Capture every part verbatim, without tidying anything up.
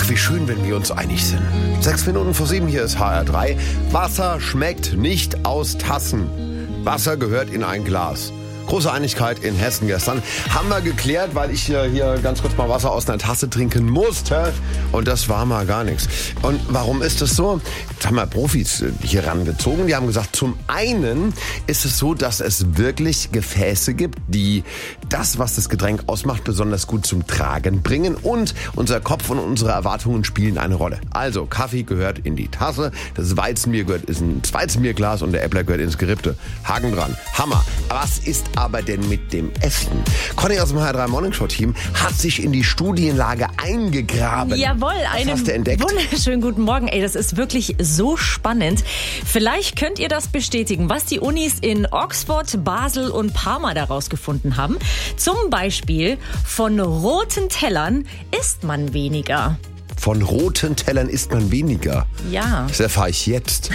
Ach, wie schön, wenn wir uns einig sind. Sechs Minuten vor sieben, hier ist H R drei. Wasser schmeckt nicht aus Tassen. Wasser gehört in ein Glas. Große Einigkeit in Hessen gestern. Haben wir geklärt, weil ich hier, hier ganz kurz mal Wasser aus einer Tasse trinken musste. Und das war mal gar nichts. Und warum ist das so? Jetzt haben wir Profis hier rangezogen. Die haben gesagt, zum einen ist es so, dass es wirklich Gefäße gibt, die das, was das Getränk ausmacht, besonders gut zum Tragen bringen. Und unser Kopf und unsere Erwartungen spielen eine Rolle. Also, Kaffee gehört in die Tasse, das Weizenbier gehört ins Weizenbierglas und der Äppler gehört ins Gerippte. Haken dran. Hammer. Was ist aber denn mit dem Essen? Conny aus dem H R drei Morning Show Team hat sich in die Studienlage eingegraben. Jawohl, einen hast du entdeckt? Wunderschönen guten Morgen. Ey, das ist wirklich so spannend. Vielleicht könnt ihr das bestätigen, was die Unis in Oxford, Basel und Parma daraus gefunden haben. Zum Beispiel, von roten Tellern isst man weniger. Von roten Tellern isst man weniger. Ja. Das erfahre ich jetzt.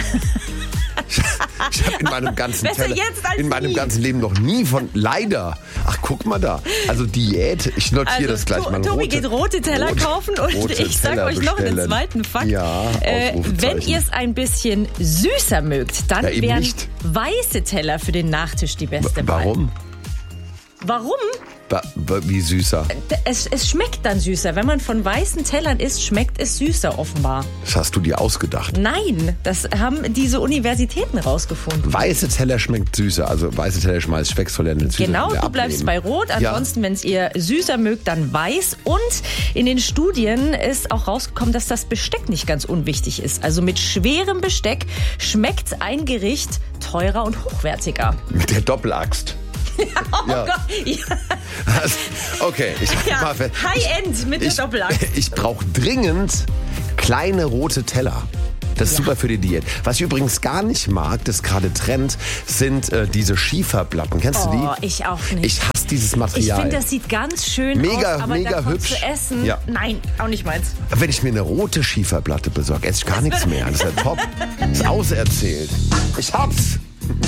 Ich, ich habe in meinem ganzen Besser Teller, jetzt als in meinem nie. ganzen Leben noch nie von, leider. Ach, guck mal da. Also Diät, ich notiere Also, das gleich to- mal. Tobi rote, geht rote Teller rote, kaufen und rote ich sag Teller euch noch einen bestellen. zweiten Fakt. Ja, äh, Ausrufezeichen. wenn ihr es ein bisschen süßer mögt, dann Ja, eben wären nicht. weiße Teller für den Nachtisch die beste Wahl. Warum? Warum? Ba- ba- Wie süßer? Es, es schmeckt dann süßer. Wenn man von weißen Tellern isst, schmeckt es süßer offenbar. Das hast du dir ausgedacht. Nein, das haben diese Universitäten rausgefunden. Weiße Teller schmeckt süßer. Also weiße Teller schmeißt Speckzollern nicht süßer. Genau, wieder du bleibst bei abnehmen. Rot. Ansonsten, wenn es ihr süßer mögt, dann weiß. Und in den Studien ist auch rausgekommen, dass das Besteck nicht ganz unwichtig ist. Also mit schwerem Besteck schmeckt ein Gericht teurer und hochwertiger. Mit der Doppelaxt. Oh Ja. Gott, ja, Also, okay, ich ja. mal fest. High-End mit der Ich, Doppelaxt. ich brauche dringend kleine rote Teller. Das ist Ja. super für die Diät. Was ich übrigens gar nicht mag, das gerade Trend, sind äh, diese Schieferplatten. Kennst du Oh, die? ich auch nicht. Ich hasse dieses Ich Material. finde, das sieht ganz schön Mega, aus, aber mega davon hübsch. zu essen, Ja. nein, auch nicht meins. Wenn ich mir eine rote Schieferplatte besorge, esse ich gar nichts mehr. Das ist ja top. Das ist auserzählt. Ich hab's.